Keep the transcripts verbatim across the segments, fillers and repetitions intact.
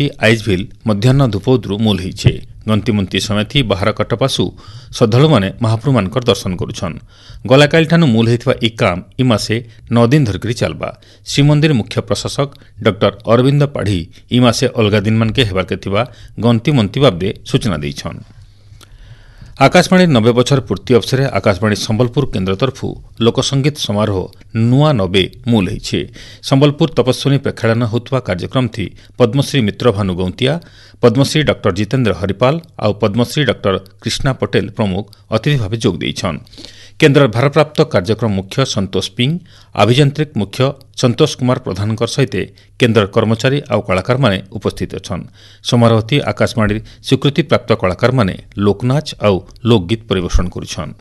ସମିତି ଆଇଜଭିଲ୍ ମଧ୍ୟାହ୍ନ ଧୂପଉଦ୍ରୁ ମୂଲ ହୋଇଛେ। ଗନ୍ତିମନ୍ତ୍ରୀ ସମିତି ବାହାର କଟପାସୁ ଶ୍ରଦ୍ଧାଳୁମାନେ ମହାପ୍ରଭୁମାନଙ୍କର ଦର୍ଶନ କରୁଛନ୍। ଗଲାକାଲିଠାନୁ ମୂଲ ହୋଇଥିବା ଇ କାମ ଇ ମାସେ ନଅ ଦିନ ଧରିକରି ଚାଲବା। ଶ୍ରୀମନ୍ଦିର ମୁଖ୍ୟ ପ୍ରଶାସକ ଡକ୍ଟର ଅରବିନ୍ଦ ପାଢ଼ୀ ଇ ମାସେ ଅଲଗା ଦିନମାନକେ ହେବାରକେ ଥିବା ଗନ୍ତିମନ୍ତ୍ରୀ ବାବଦେ ସୂଚନା ଦେଇଛନ୍। आकाशवाणी नब्बे बछर पूर्ति अवसर आकाशवाणी संबलपुर केन्द्र तरफु लोकसंगीत समारोह नुआ नबे मूल होइछे। संबलपुर तपस्विनी प्रेक्षाड़न होतुवा कार्यक्रम थी पद्मश्री मित्र भानु गौंतिया, पद्मश्री डॉक्टर जितेन्द्र हरिपाल और पद्मश्री डॉक्टर कृष्णा पटेल प्रमुख अतिथि भाव जोग देइछन्। केन्द्र भारप्राप्त कार्यक्रम मुख्य संतोष पिंग, अभियांत्रिक मुख्य संतोष कुमार प्रधान सहित केन्द्र कर्मचारी और कलाकार माने उपस्थित अछन्। समारोहती आकाशवाणी स्वीकृति प्राप्त कलाकार माने लोकनाच और लोकगीत परिवेषण करुछन्।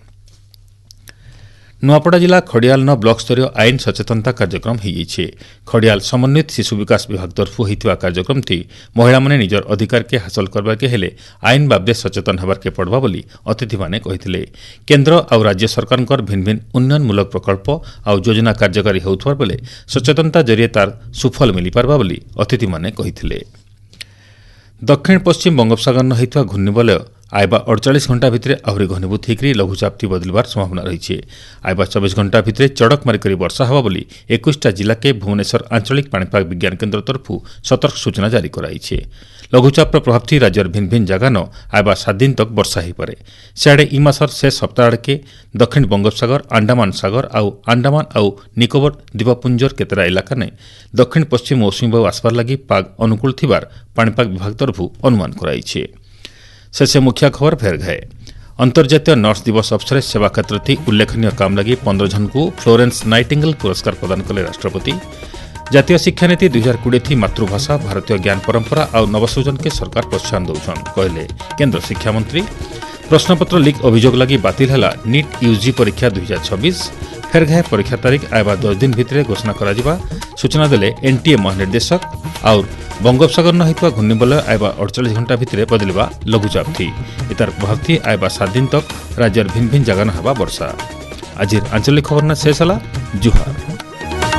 नुआपड़ा जिला खड़ियाल न ब्लॉक स्तरीय आईन सचेतनता कार्यक्रम होइछे। खड़ियाल समन्वित शिशु विकास विभाग तरफु होइतिवा कार्यक्रम थी महिला माने निजर अधिकार के हासिल करबा के हेले आईन बाबदे सचेतन हेबार के पड़बा बोली अतिथि माने कहिथिले। केन्द्र और राज्य सरकारनकर भिन्न भिन्न उन्नयनमूलक प्रकल्प और योजना कार्यकारी होउथबार बेले सचेतनता जरिए तार सुफल मिली पारबा बोली अतिथि माने कहिथिले। दक्षिण पश्चिम बंगोपसागर होइतिवा घूर्णिबलय आयबा अड़चाश घंटा भितर आहरी घनीभूत होकर लघुचापटी बदलवार संभावना रही। आयबा चौबीस घंटा भितर चड़क मारिक वर्षा हवा बोली इक्कीसटा जिला के भुवनेश्वर आंचलिक पाणीपाग विज्ञान केन्द्र तरफु सतर्क सूचना जारी कराई। लघुचापर प्रभाव थी राज्यर भिन्न भिन्न जगह न आयबा सात दिन तक वर्षा हो पारे। सियाड़े इ मासर शेष सप्ताह आड़के दक्षिण बंगोपसागर, अंडमान सागर और अंडमान और निकोबर द्वीपपुंजर केतरा इलाका ने दक्षिण पश्चिम मौसुमी बायु आसबार लगी पाग अनुकूल थिबार पाणीपाग विभाग तरफु अनुमान कराई। शेषे मुख्य खबर फेर गए। अंतर्जातीय नर्स दिवस अवसर सेवा क्षेत्र थी उल्लेखनीय काम लगी पंद्रह जन को फ्लोरेंस नाइटिंगेल पुरस्कार प्रदान कले राष्ट्रपति। जातीय शिक्षा नीति दुई हजार कोड़े थी मातृभाषा, भारतीय ज्ञान परंपरा और नवसृजन के सरकार प्रोत्साहन दौछन कहले केन्द्र शिक्षा मंत्री। प्रश्नपत्र लीक अभियोग लगी बातिल है नीट यूजी परीक्षा दुई हजार छब्बीस। फेर गए परीक्षा तारीख आयबा दस दिन भितर घोषणा करा सूचना देले एनटीए महानिर्देशक। और बंगोपसागर न होइतिवा घूर्णिबलय आयबा अड़चाश घंटा भितर बदलवा लघुचाप थी इतार प्रभाव थी आयबा सात दिन तक राज्यर भिन्न भिन्न जगह न हवा वर्षा। आज आंचलिक खबर न शेष है। जुहार।